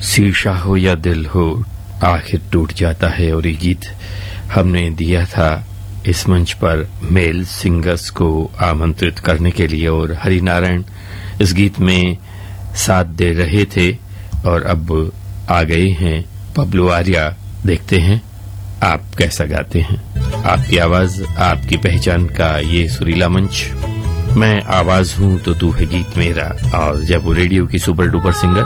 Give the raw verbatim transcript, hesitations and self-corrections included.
शीशा हो या दिल हो आखिर टूट जाता है। और ये गीत हमने दिया था इस मंच पर मेल सिंगर्स को आमंत्रित करने के लिए और हरिनारायण इस गीत में साथ दे रहे थे और अब आ गए हैं पब्लू आर्या। देखते हैं आप कैसा गाते हैं। आपकी आवाज आपकी पहचान का ये सुरीला मंच। मैं आवाज हूं तो तू है गीत मेरा और जयपुर रेडियो की सुपर डुपर सिंगर